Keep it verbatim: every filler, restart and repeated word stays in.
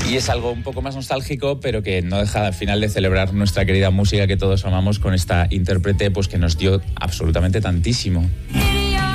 Y es algo un poco más nostálgico, pero que no deja al final de celebrar nuestra querida música que todos amamos con esta intérprete pues que nos dio absolutamente tantísimo.